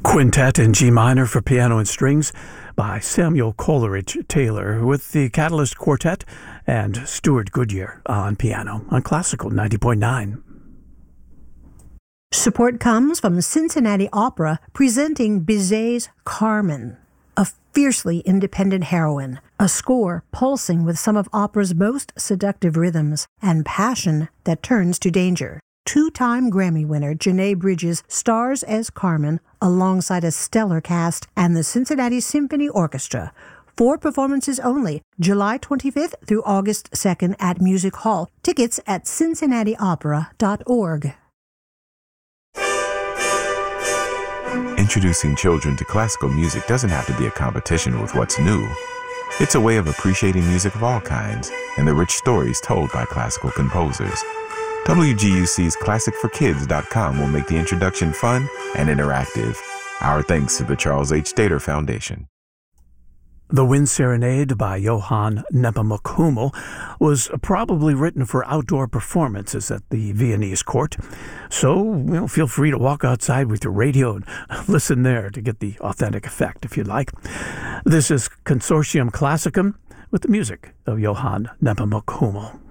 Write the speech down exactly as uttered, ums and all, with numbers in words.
Quintet in G minor for piano and strings by Samuel Coleridge Taylor with the Catalyst Quartet and Stuart Goodyear on piano on Classical ninety point nine. Support comes from Cincinnati Opera presenting Bizet's Carmen, a fiercely independent heroine, a score pulsing with some of opera's most seductive rhythms and passion that turns to danger. Two-time Grammy winner Janae Bridges stars as Carmen alongside a stellar cast and the Cincinnati Symphony Orchestra. Four performances only, July twenty-fifth through August second at Music Hall. Tickets at cincinnati opera dot org. Introducing children to classical music doesn't have to be a competition with what's new. It's a way of appreciating music of all kinds and the rich stories told by classical composers. W G U C's classic for kids dot com will make the introduction fun and interactive. Our thanks to the Charles H. Stater Foundation. The Wind Serenade by Johann Nepomuk Hummel was probably written for outdoor performances at the Viennese court. So, you know, feel free to walk outside with your radio and listen there to get the authentic effect if you'd like. This is Consortium Classicum with the music of Johann Nepomuk Hummel.